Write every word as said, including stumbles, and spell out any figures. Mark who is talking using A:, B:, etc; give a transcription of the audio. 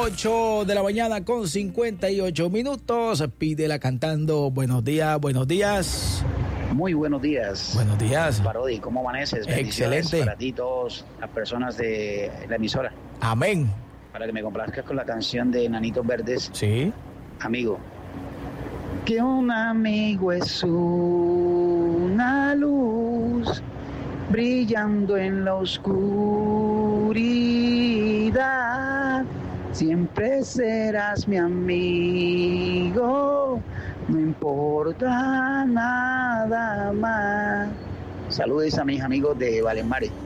A: ocho de la mañana con cincuenta y ocho minutos. Pídela cantando. Buenos días, buenos días.
B: Muy buenos días.
A: Buenos días.
B: Parodi, ¿cómo amaneces?
A: Excelente.
B: Para ti, todas las personas de la emisora.
A: Amén.
B: Para que me complazcas con la canción de Nanitos Verdes.
A: Sí.
B: Amigo. Que un amigo es una luz brillando en la oscuridad. Siempre serás mi amigo, no importa nada más. Saludos a mis amigos de Valenmare.